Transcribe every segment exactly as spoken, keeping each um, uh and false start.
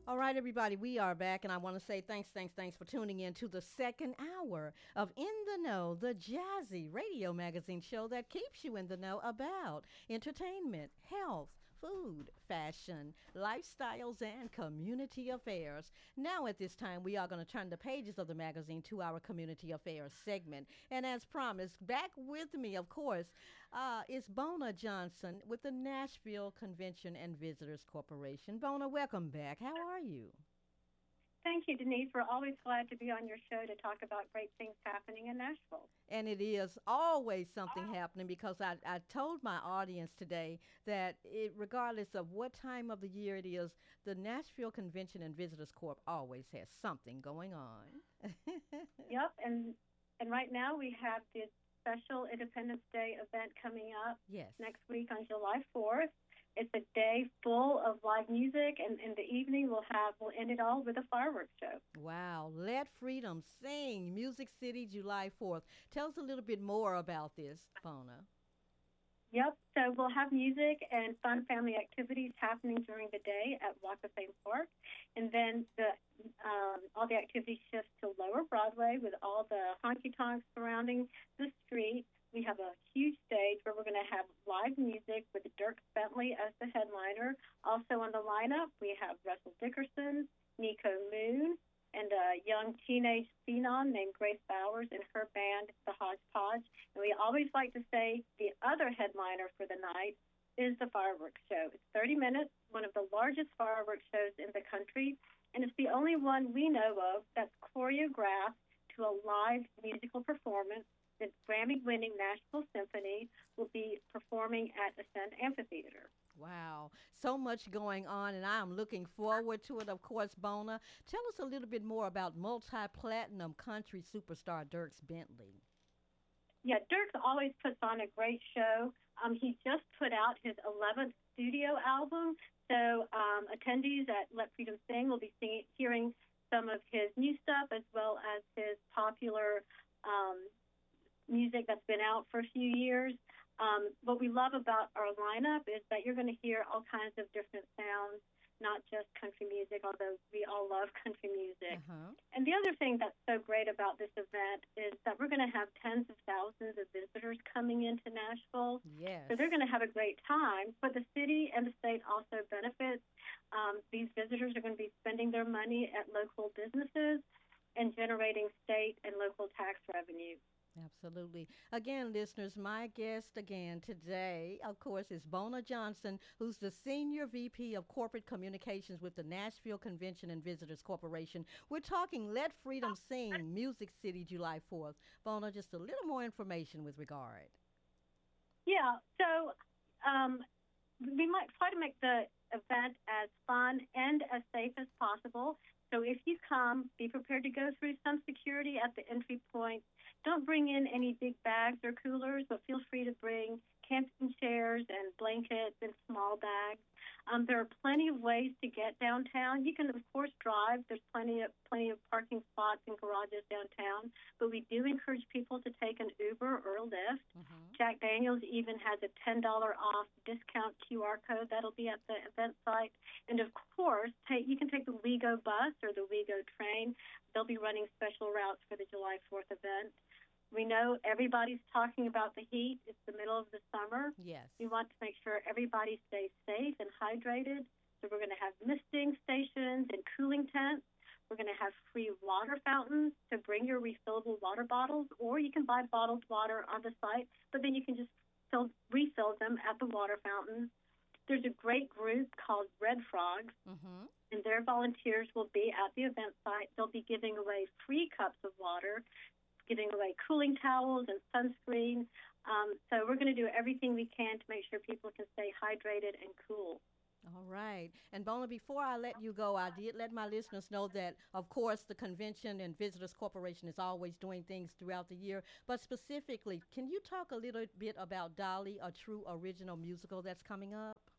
All right, everybody, we are back, and I want to say thanks, thanks, thanks for tuning in to the second hour of In the Know, the jazzy radio magazine show that keeps you in the know about entertainment, health, food, fashion, lifestyles, and community affairs. Now, at this time, we are going to turn the pages of the magazine to our community affairs segment. And as promised, back with me, of course, uh, is Bona Johnson with the Nashville Convention and Visitors Corporation. Bona, welcome back. How are you? Thank you, Denise. We're always glad to be on your show to talk about great things happening in Nashville. And it is always something happening because I, I told my audience today that it, regardless of what time of the year it is, the Nashville Convention and Visitors Corp always has something going on. Yep, and and right now we have the special Independence Day event coming up Yes. next week on July fourth. It's a day full of live music, and in the evening we'll have we'll end it all with a fireworks show. Wow. Let Freedom Sing, Music City, July fourth. Tell us a little bit more about this, Bona. Yep, so we'll have music and fun family activities happening during the day at Walk of Fame Park, and then the um, all the activities shift to Lower Broadway with all the honky-tonks surrounding the street. We have a huge stage where we're going to have live music with Dirk Bentley as the headliner. Also on the lineup, we have Russell Dickerson, Nico Moon, and a young teenage phenom named Grace Bowers and her band, the Hodgepodge. And we always like to say the other headliner for the night is the fireworks show. It's thirty minutes, one of the largest fireworks shows in the country, and it's the only one we know of that's choreographed to a live musical performance. The Grammy-winning Nashville Symphony will be performing at Ascend Amphitheater. Wow. So much going on, and I am looking forward to it, of course, Bona. Tell us a little bit more about multi-platinum country superstar Dierks Bentley. Yeah, Dirk always puts on a great show. Um, he just put out his eleventh studio album, so um, attendees at Let Freedom Sing will be singing, hearing some of his new stuff as well as his popular um music that's been out for a few years. Um, what we love about our lineup is that you're going to hear all kinds of different sounds, not just country music, although we all love country music. Uh-huh. And the other thing that's so great about this event is that we're going to have tens of thousands of visitors coming into Nashville. Yes. So they're going to have a great time, but the city and the state also benefits. Um, these visitors are going to be spending their money at local businesses and generating state and local tax revenue. Absolutely. Again, listeners, my guest again today, of course, is Bona Johnson, who's the Senior V P of Corporate Communications with the Nashville Convention and Visitors Corporation. We're talking Let Freedom Sing, Music City, July fourth. Bona, just a little more information with regard. Yeah, so um, we might try to make the event as fun and as safe as possible. So if you come, be prepared to go through some security at the entry point. Don't bring in any big bags or coolers, but feel free to bring camping chairs and blankets and small bags. Um, there are plenty of ways to get downtown. You can, of course, drive. There's plenty of plenty of parking spots and garages downtown, but we do encourage people to take an Uber or a Lyft. Mm-hmm. Jack Daniels even has a ten dollars off discount Q R code that'll be at the event site. And, of course, take, you can take the WeGo bus or the WeGo train. They'll be running special routes for the July fourth event. We know everybody's talking about the heat. It's the middle of the summer. Yes. We want to make sure everybody stays safe and hydrated. So we're going to have misting stations and cooling tents. We're going to have free water fountains to bring your refillable water bottles, or you can buy bottled water on the site, but then you can just fill, refill them at the water fountains. There's a great group called Red Frogs, mm-hmm. and their volunteers will be at the event site. They'll be giving away free cups of water, giving away cooling towels and sunscreen. Um, so we're going to do everything we can to make sure people can stay hydrated and cool. All right. And Bona, before I let you go, I did let my listeners know that, of course, the Convention and Visitors Corporation is always doing things throughout the year. But specifically, can you talk a little bit about Dolly, a true original musical that's coming up?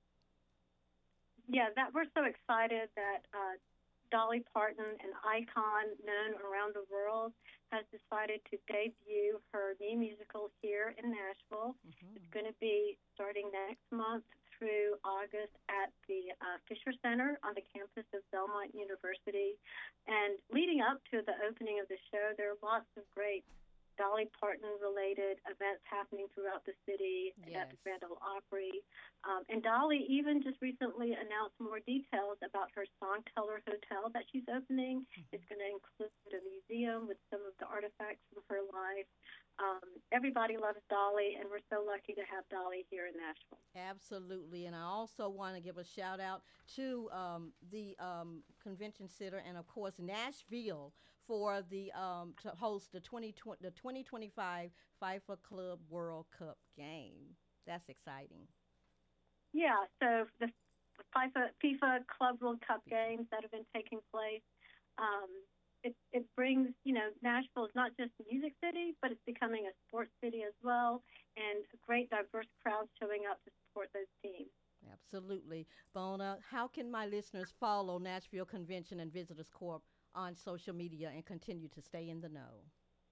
Yeah, that we're so excited that uh, Dolly Parton, an icon known around the world, has decided to debut her new musical here in Nashville. Mm-hmm. It's going to be starting next month through August at the uh, Fisher Center on the campus of Belmont University. And leading up to the opening of the show, there are lots of great Dolly Parton-related events happening throughout the city and Yes. at the Grand Ole Opry. Um, and Dolly even just recently announced more details about her Songteller Hotel that she's opening. Mm-hmm. It's going to include a museum with some of the artifacts from her life. Um, everybody loves Dolly, and we're so lucky to have Dolly here in Nashville. Absolutely. And I also want to give a shout out to um, the um, convention center and, of course, Nashville for the um, to host the twenty twenty, the twenty twenty-five FIFA Club World Cup game. That's exciting. Yeah, so the FIFA, FIFA Club World Cup games that have been taking place, um, it, it brings, you know, Nashville is not just a music city, but it's becoming a sports city as well, and great diverse crowds showing up to support those teams. Absolutely. Bona, how can my listeners follow Nashville Convention and Visitors Corp on social media and continue to stay in the know?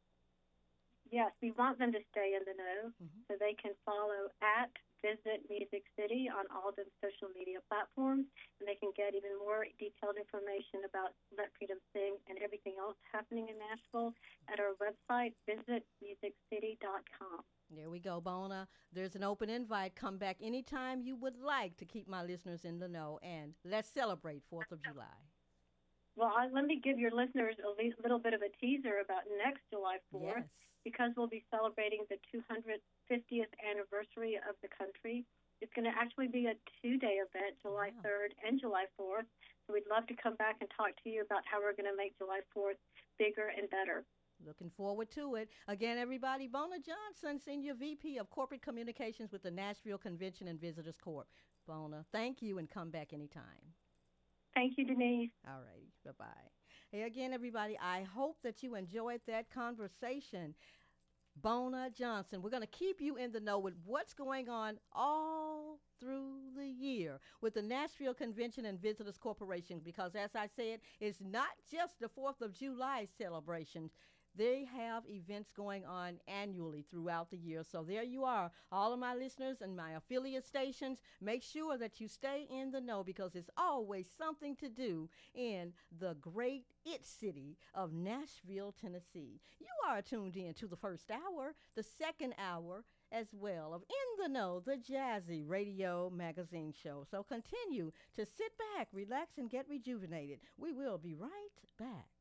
Yes, we want them to stay in the know, Mhm. so they can follow at Visit Music City on all the social media platforms, and they can get even more detailed information about Let Freedom Sing and everything else happening in Nashville at our website, visit music city dot com. There we go, Bona. There's an open invite. Come back anytime you would like to keep my listeners in the know, and let's celebrate fourth of July. Well, I, let me give your listeners a le- little bit of a teaser about next July fourth, Yes. because we'll be celebrating the two hundred fiftieth anniversary of the country. It's going to actually be a two-day event, July Wow. third and July fourth. So we'd love to come back and talk to you about how we're going to make July fourth bigger and better. Looking forward to it. Again, everybody, Bona Johnson, Senior V P of Corporate Communications with the Nashville Convention and Visitors Corp. Bona, thank you, and come back anytime. Thank you, Denise. All righty. Bye-bye. Hey, again, everybody, I hope that you enjoyed that conversation. Bona Johnson, we're going to keep you in the know with what's going on all through the year with the Nashville Convention and Visitors Corporation, because, as I said, it's not just the fourth of July celebrations. They have events going on annually throughout the year. So there you are, all of my listeners and my affiliate stations. Make sure that you stay in the know, because it's always something to do in the great it city of Nashville, Tennessee. You are tuned in to the first hour, the second hour as well of In the Know, the Jazzy Radio Magazine Show. So continue to sit back, relax, and get rejuvenated. We will be right back.